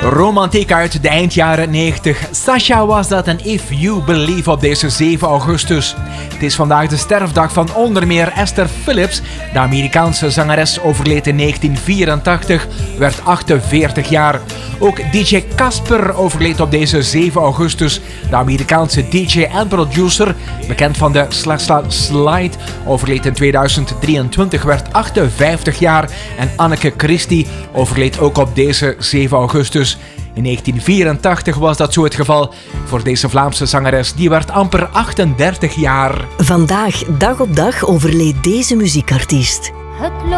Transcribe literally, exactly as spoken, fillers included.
Romantiek uit de eindjaren negentig. Sasha was dat en If You Believe op deze zeven augustus. Het is vandaag de sterfdag van onder meer Esther Phillips. De Amerikaanse zangeres overleed in negentien vierentachtig, werd achtenveertig jaar. Ook D J Casper overleed op deze zeven augustus. De Amerikaanse D J en producer, bekend van de Sla Sla Slide, overleed in tweeduizend drieëntwintig, werd achtenvijftig jaar. En Anneke Christie overleed ook op deze zeven augustus. In negentien vierentachtig was dat zo het geval voor deze Vlaamse zangeres. Die werd amper achtendertig jaar. Vandaag, dag op dag, overleed deze muziekartiest.